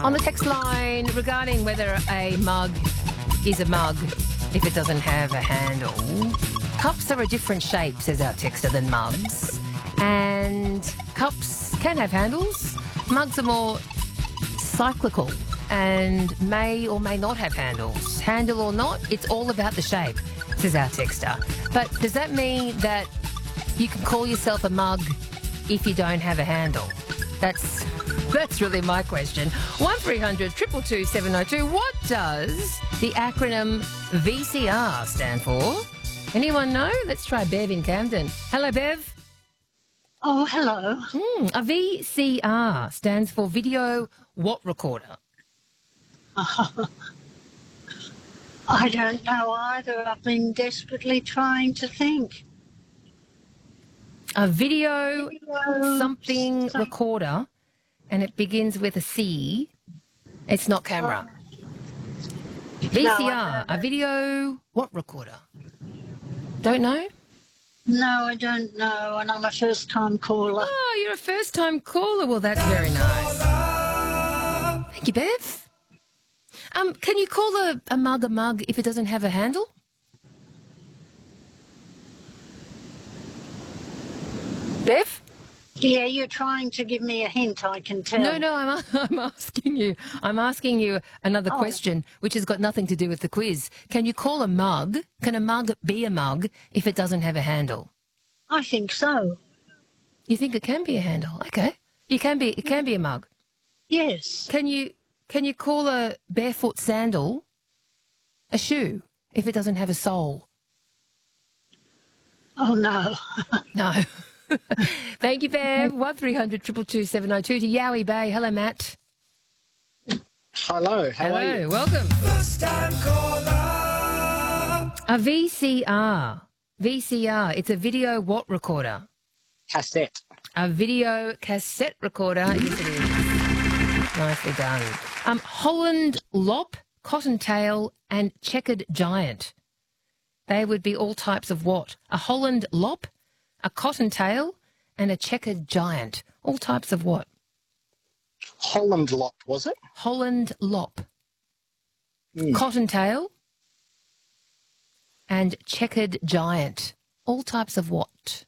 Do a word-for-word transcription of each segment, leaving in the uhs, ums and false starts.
On the text line regarding whether a mug is a mug if it doesn't have a handle, cups are a different shape, says our texter, than mugs. And cups can have handles. Mugs are more cyclical and may or may not have handles. Handle or not, it's all about the shape, says our texter. But does that mean that you can call yourself a mug if you don't have a handle? That's that's really my question. one three hundred two two two seven oh two. What does the acronym V C R stand for? Anyone know? Let's try Bev in Camden. Hello, Bev. Oh, hello. Mm, a V C R stands for video what recorder? Uh, I don't know either. I've been desperately trying to think. A video, Video something some- recorder, and it begins with a C. It's not camera. V C R, a video what recorder? Don't know? No, I don't know, and I'm a first-time caller. Oh, you're a first-time caller. Well, that's very nice. Thank you, Bev. Um, can you call a, a mug a mug if it doesn't have a handle? Bev? Yeah, you're trying to give me a hint, I can tell. No, no, I'm, I'm asking you. I'm asking you another Oh. question, which has got nothing to do with the quiz. Can you call a mug? Can a mug be a mug if it doesn't have a handle? I think so. You think it can be a handle? Okay, you can be. It can be a mug. Yes. Can you? Can you call a barefoot sandal a shoe if it doesn't have a sole? Oh, no. No. Thank you, Bev. one three hundred two two two seven oh two to Yowie Bay. Hello, Matt. Hello, how Hello, are you? welcome. A V C R. V C R. It's a video what recorder? Cassette. A video cassette recorder. Yes, it is. Nicely done. Um, Holland Lop, Cottontail, and Checkered Giant. They would be all types of what? A Holland Lop, a Cottontail, and a Checkered Giant. All types of what? Holland Lop, was it? Holland Lop, Mm. Cottontail, and Checkered Giant. All types of what?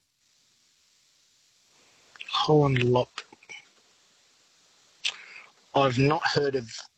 Holland Lop. I've not heard of